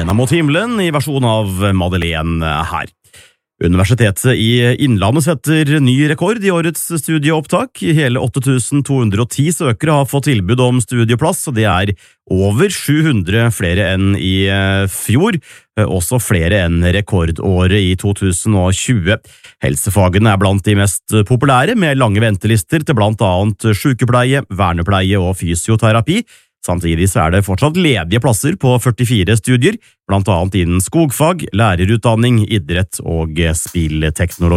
Arena mot himmelen i versjon av Madeleine her. Universitetet i Innlandet setter ny rekord i årets studieopptak. Hele 8.210 søkere har fått tilbud om studieplass, og det er over 700 flere enn i fjor, også flere enn rekordåret i 2020. Helsefagene er blant de mest populære, med lange ventelister til blant annet sykepleie, vernepleie og fysioterapi. Samtidig så er det fortsatt ledige plasser på 44 studier, blant annet innen skogfag, lærerutdanning, idrett og spillteknologi.